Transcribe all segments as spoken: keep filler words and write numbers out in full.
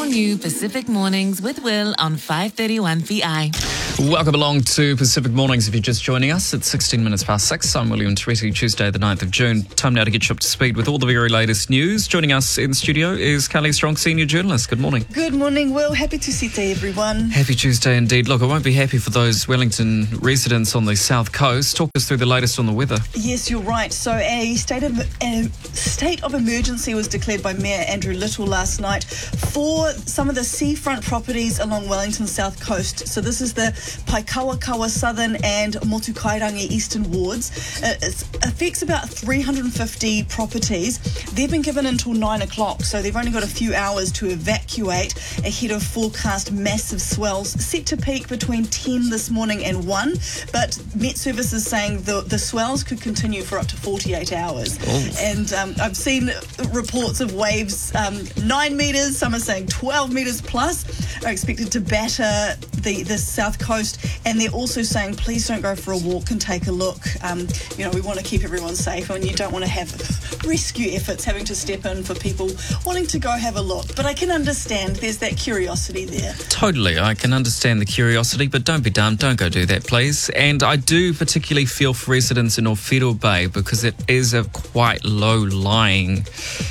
new Pacific Mornings with Will on five thirty-one V I. Welcome along to Pacific Mornings. If you're just joining us, it's sixteen minutes past six. I'm William Tweety, Tuesday the ninth of June. Time now to get you up to speed with all the very latest news. Joining us in the studio is Carly Strong, Senior Journalist. Good morning. Good morning, Will. Happy to see you, everyone. Happy Tuesday indeed. Look, I won't be happy for those Wellington residents on the south coast. Talk us through the latest on the weather. Yes, you're right. So a state of a state of emergency was declared by Mayor Andrew Little last night for some of the seafront properties along Wellington's south coast. So this is the Paikawakawa Southern and Motukairangi Eastern wards. Uh, it affects about three hundred fifty properties. They've been given until nine o'clock, so they've only got a few hours to evacuate ahead of forecast massive swells set to peak between ten this morning and one. But Met Service is saying the, the swells could continue for up to forty-eight hours. Oh. And um, I've seen reports of waves um, nine metres, some are saying twelve metres plus, are expected to batter the, the south coast. And they're also saying, please don't go for a walk and take a look. Um, you know, we want to keep everyone safe, and you don't want to have rescue efforts having to step in for people wanting to go have a look. But I can understand there's that curiosity there. Totally. I can understand the curiosity, but don't be dumb. Don't go do that, please. And I do particularly feel for residents in Ōwhiro Bay because it is a quite low-lying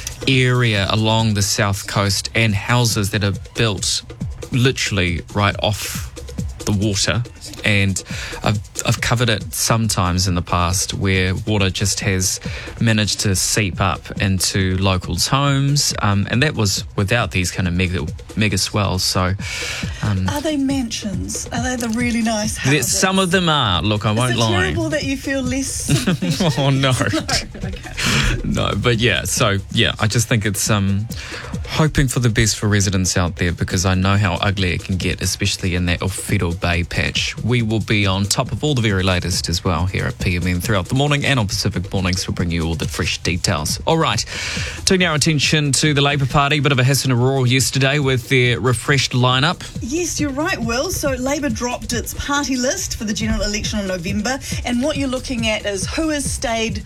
area along the south coast and houses that are built literally right off the water. And I've, I've covered it sometimes in the past where water just has managed to seep up into locals' homes, um, and that was without these kind of mega mega swells. So, um, are they mansions? Are they the really nice houses? Some of them are. Look, I won't lie. Is it lie. terrible that you feel less sympathetic? Oh no, no. Okay. No, but yeah. So yeah, I just think it's um, hoping for the best for residents out there because I know how ugly it can get, especially in that Ōwhiro Bay patch. We will be on top of all the very latest as well here at P M N throughout the morning, and on Pacific Mornings we'll bring you all the fresh details. All right, turning our attention to the Labour Party. Bit of a hiss and a roar yesterday with their refreshed lineup. Yes, you're right, Will. So Labour dropped its party list for the general election in November, and what you're looking at is who has stayed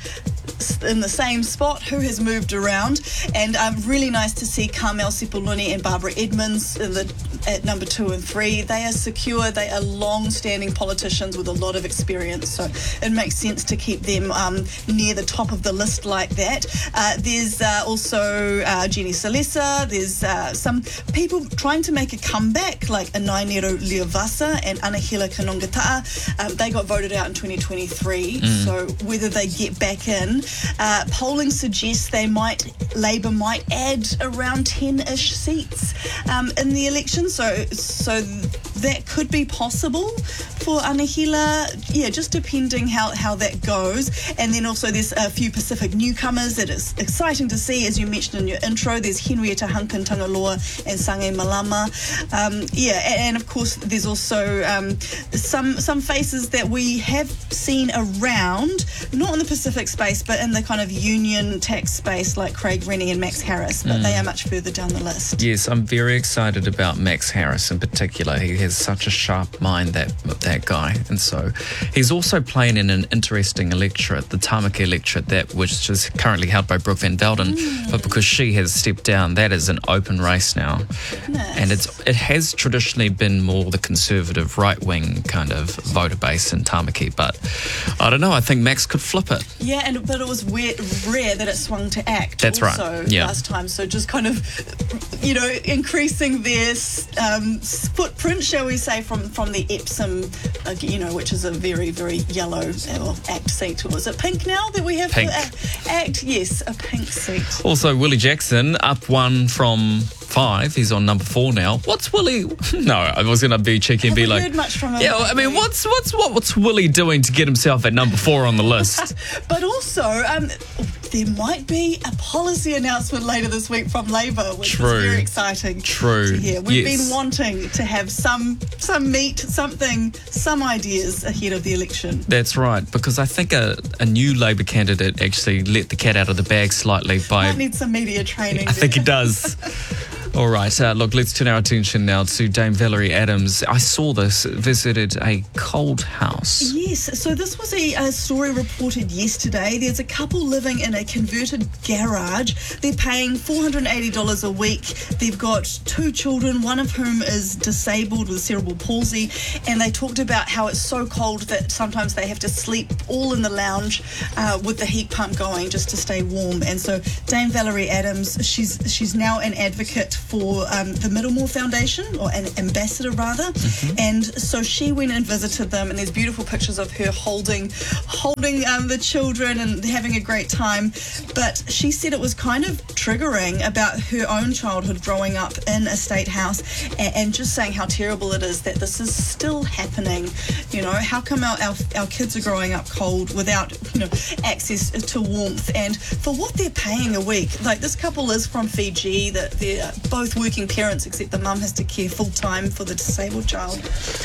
in the same spot, who has moved around, and um, really nice to see Carmel Sepuloni and Barbara Edmonds in the, at number two and three. They are secure, they are long-standing politicians with a lot of experience, so it makes sense to keep them um, near the top of the list like that. Uh, there's uh, also uh, Jenny Salesa, there's uh, some people trying to make a comeback like Anainero Leovasa and Anahela Kanongataa. Um, they got voted out in twenty twenty-three, mm. so whether they get back in, Uh, polling suggests they might, Labour might add around ten-ish seats um, in the election, so so that could be possible for Anahela, yeah, just depending how, how that goes. And then also there's a few Pacific newcomers that is exciting to see, as you mentioned in your intro. There's Henrietta Huncan Tangaloa and Sange Malama. Um, yeah, and, and of course there's also um, some some faces that we have seen around, not in the Pacific space, but in the kind of union tax space, like Craig Rennie and Max Harris, but mm. they are much further down the list. Yes, I'm very excited about Max Harris in particular. He has such a sharp mind, that that guy, and so he's also playing in an interesting electorate, the Tamaki electorate, that which is currently held by Brooke Van Velden, mm. but because she has stepped down, that is an open race now. Nice. And it's it has traditionally been more the conservative right-wing kind of voter base in Tamaki, but I don't know, I think Max could flip it. Yeah, and but it was weird, rare that it swung to ACT. That's also right. Yeah. Last time, so just kind of, you know, increasing their um, footprint, shall we say, from from the Epsom, uh, you know, which is a very very yellow uh, ACT seat. Or is it pink now that we have pink. For ACT? Yes, a pink seat. Also, Willie Jackson up one from five. He's on number four now. What's Willie? No, I was going to be cheeky and be like, heard much from him, yeah. I mean, what's what's what what's Willie doing to get himself at number four on the list? But also, um, there might be a policy announcement later this week from Labour, which True. is very exciting True. to hear. We've yes. been wanting to have some some meat, something, some ideas ahead of the election. That's right, because I think a, a new Labour candidate actually let the cat out of the bag slightly by... Might need some media training. I think he does. All right, uh, look, let's turn our attention now to Dame Valerie Adams. I saw this, visited a cold house. Yes, so this was a, a story reported yesterday. There's a couple living in a converted garage. They're paying four hundred eighty dollars a week. They've got two children, one of whom is disabled with cerebral palsy, and they talked about how it's so cold that sometimes they have to sleep all in the lounge uh, with the heat pump going just to stay warm. And so Dame Valerie Adams, she's she's now an advocate for um, the Middlemore Foundation, or an ambassador rather, mm-hmm. and so she went and visited them, and there's beautiful pictures of her holding holding um, the children and having a great time. But she said it was kind of triggering about her own childhood growing up in a state house, and, and just saying how terrible it is that this is still happening. You know, how come our, our, our kids are growing up cold without, you know, access to warmth, and for what they're paying a week. Like, this couple is from Fiji, that they're both working parents, except the mum has to care full time for the disabled child.